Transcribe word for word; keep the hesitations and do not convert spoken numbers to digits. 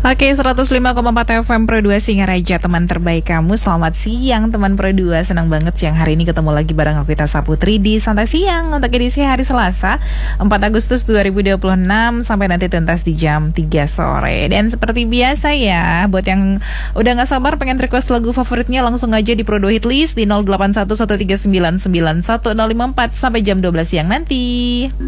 Oke, seratus lima koma empat F M Pro dua Singaraja, teman terbaik kamu. Selamat siang teman Pro dua. Senang banget siang hari ini ketemu lagi bareng aku Ita Saputri di Santai Siang untuk edisi hari Selasa empat Agustus dua ribu dua puluh enam sampai nanti tuntas di jam tiga sore. Dan seperti biasa ya, buat yang udah gak sabar pengen request lagu favoritnya, langsung aja di Pro dua Hit List di nol delapan satu satu tiga sembilan sembilan satu nol lima empat sampai jam dua belas siang nanti.